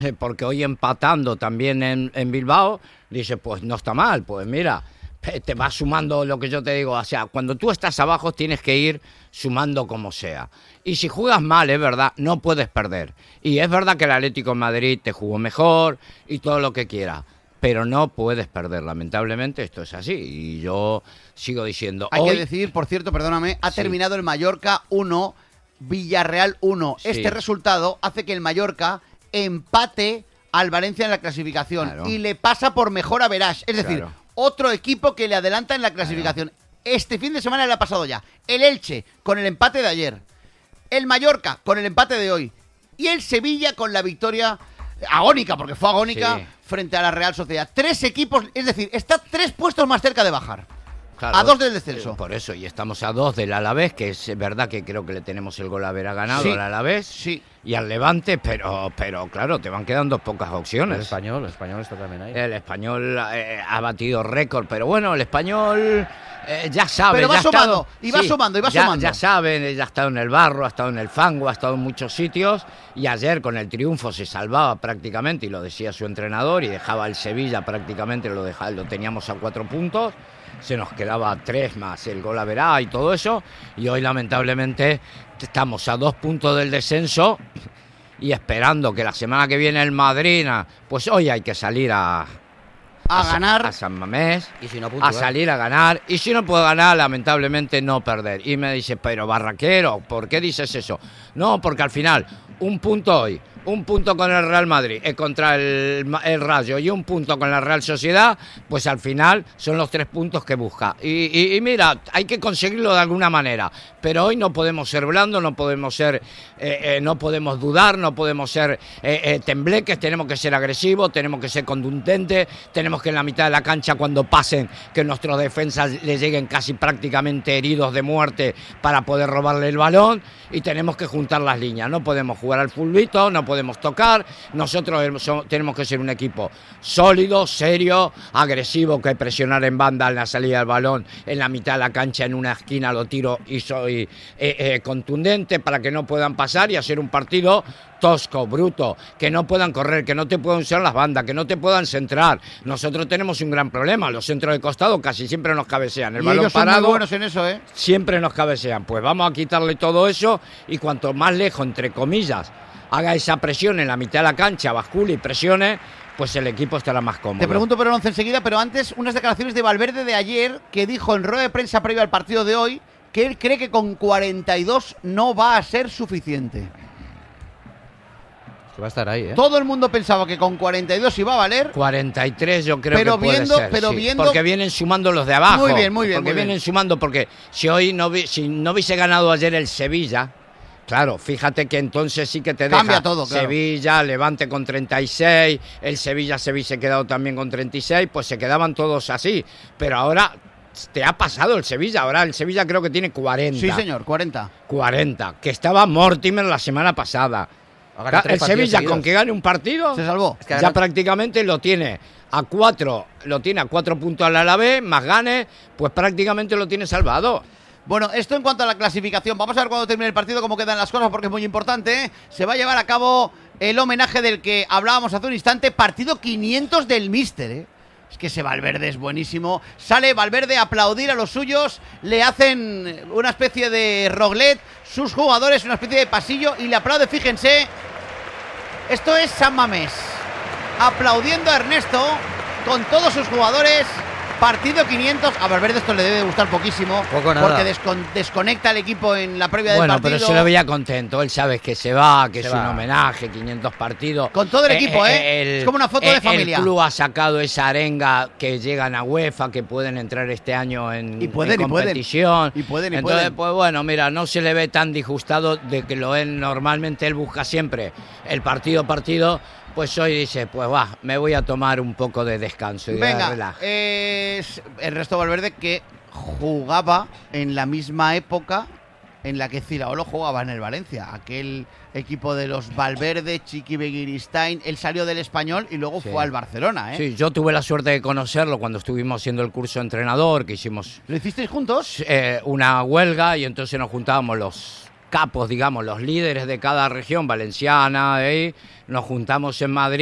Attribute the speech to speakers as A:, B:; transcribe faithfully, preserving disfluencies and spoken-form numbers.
A: porque hoy empatando también en, en Bilbao, dice, pues no está mal, pues mira, te vas sumando lo que yo te digo, o sea, cuando tú estás abajo tienes que ir sumando como sea. Y si juegas mal, es verdad, no puedes perder. Y es verdad que el Atlético de Madrid te jugó mejor y todo lo que quiera, pero no puedes perder, lamentablemente esto es así. Y yo sigo diciendo...
B: Hay
A: hoy...
B: que decir, por cierto, perdóname, ha
A: sí.
B: terminado el Mallorca uno, Villarreal uno. Sí. Este resultado hace que el Mallorca empate al Valencia en la clasificación, claro, y le pasa por mejor average. Es decir, claro, otro equipo que le adelanta en la clasificación. Claro. Este fin de semana le ha pasado ya el Elche con el empate de ayer, el Mallorca con el empate de hoy y el Sevilla con la victoria agónica, porque fue agónica, sí, frente a la Real Sociedad. Tres equipos, es decir, está tres puestos más cerca de bajar. Claro, a dos del descenso.
A: Por eso, y estamos a dos del Alavés, que es verdad que creo que le tenemos el gol a haber ganado, sí, al Alavés,
B: sí,
A: y al Levante, pero pero claro, te van quedando pocas opciones.
C: El Español, el Español está también ahí.
A: El Español eh, ha batido récord, pero bueno, el Español eh, ya sabe.
B: Pero va
A: ya
B: sumando,
A: estado,
B: y va
A: sí,
B: sumando, y va
A: ya,
B: sumando.
A: Ya saben, ya ha estado en el barro, ha estado en el fango, ha estado en muchos sitios, y ayer con el triunfo se salvaba prácticamente, y lo decía su entrenador, y dejaba el Sevilla prácticamente, lo, dejaba, lo teníamos a cuatro puntos. Se nos quedaba tres más el gol a verá y todo eso, y hoy lamentablemente estamos a dos puntos del descenso y esperando que la semana que viene el Madrid, pues hoy hay que salir a,
B: a, a ganar
A: a San Mamés,
C: y si no,
A: a salir a ganar, y si no puedo ganar, lamentablemente no perder. Y me dice, pero Barraquero, ¿por qué dices eso? No, porque al final un punto hoy, un punto con el Real Madrid eh, contra el, el Rayo y un punto con la Real Sociedad, pues al final son los tres puntos que busca. Y, y, y mira, hay que conseguirlo de alguna manera, pero hoy no podemos ser blandos, no podemos ser, eh, eh, no podemos dudar, no podemos ser eh, eh, tembleques, tenemos que ser agresivos, tenemos que ser contundentes, tenemos que en la mitad de la cancha cuando pasen, que nuestros defensas les lleguen casi prácticamente heridos de muerte para poder robarle el balón, y tenemos que juntar las líneas, no podemos jugar al fulbito, no podemos tocar, nosotros tenemos que ser un equipo sólido, serio, agresivo, que presionar en banda en la salida del balón, en la mitad de la cancha, en una esquina lo tiro y soy eh, eh, contundente para que no puedan pasar y hacer un partido tosco, bruto, que no puedan correr, que no te puedan usar las bandas, que no te puedan centrar. Nosotros tenemos un gran problema, los centros de costado casi siempre nos cabecean, el
B: y
A: balón
B: ellos son
A: parado,
B: muy buenos en eso, ¿eh?
A: Siempre nos cabecean. Pues vamos a quitarle todo eso, y cuanto más lejos, entre comillas, haga esa presión en la mitad de la cancha, bascule y presione, pues el equipo estará más cómodo.
B: Te pregunto por el once enseguida, pero antes unas declaraciones de Valverde de ayer, que dijo en rueda de prensa previo al partido de hoy que él cree que con cuarenta y dos no va a ser suficiente.
C: Va a estar ahí, ¿eh?
B: Todo el mundo pensaba que con cuarenta y dos iba a valer.
A: cuarenta y tres yo creo
B: pero
A: que puede
B: viendo,
A: ser,
B: pero
A: sí,
B: viendo...
A: porque vienen sumando los de abajo.
B: Muy bien, muy bien.
A: Porque
B: muy
A: vienen
B: bien.
A: sumando, porque si hoy no, vi, si no hubiese ganado ayer el Sevilla, claro, fíjate que entonces sí que te deja
B: Cambia todo, claro.
A: Sevilla, Levante con treinta y seis, el Sevilla se hubiese quedado también con treinta y seis, pues se quedaban todos así. Pero ahora te ha pasado el Sevilla, ahora el Sevilla creo que tiene cuarenta.
B: Sí, señor, cuarenta.
A: cuarenta, que estaba Mortimer la semana pasada. El Sevilla seguidos. Con que gane un partido
B: se salvó.
A: Es que ya prácticamente lo tiene a cuatro, lo tiene a cuatro puntos al Alavés, más gane, pues prácticamente lo tiene salvado.
B: Bueno, esto en cuanto a la clasificación. Vamos a ver cuando termine el partido cómo quedan las cosas, porque es muy importante, ¿eh? Se va a llevar a cabo el homenaje del que hablábamos hace un instante, partido quinientos del míster, ¿eh? Es que ese Valverde es buenísimo. Sale Valverde a aplaudir a los suyos, le hacen una especie de roglet, sus jugadores, una especie de pasillo, y le aplaude, fíjense. Esto es San Mamés aplaudiendo a Ernesto con todos sus jugadores. Partido quinientos. A Valverde esto le debe gustar poquísimo,
C: Poco nada.
B: porque descon- desconecta al equipo en la previa
A: bueno,
B: del partido.
A: Bueno, pero se lo veía contento. Él sabe que se va, que
C: se
A: es
C: va.
A: un homenaje, quinientos partidos.
B: Con todo el equipo, ¿eh? ¿eh? El, es como una foto
A: el,
B: de familia.
A: El club ha sacado esa arenga que llegan a UEFA, que pueden entrar este año en,
B: y pueden,
A: en competición.
B: Y pueden, y
A: Entonces,
B: pueden.
A: pues bueno, mira, no se le ve tan disgustado de que lo él normalmente él busca siempre el partido partido. Pues hoy dice, pues va, me voy a tomar un poco de descanso y
B: Venga,
A: de relax.
B: Eh, Ernesto Valverde, que jugaba en la misma época en la que Ziraola jugaba en el Valencia, aquel equipo de los Valverde, Chiqui Begiristain. Él salió del Español y luego
A: sí.
B: fue al Barcelona, ¿eh?
A: Sí, yo tuve la suerte de conocerlo cuando estuvimos haciendo el curso de entrenador, que hicimos...
B: ¿Lo hicisteis juntos?
A: Eh, una huelga, y entonces nos juntábamos los... capos, digamos, los líderes de cada región valenciana, ¿eh? Nos juntamos en Madrid.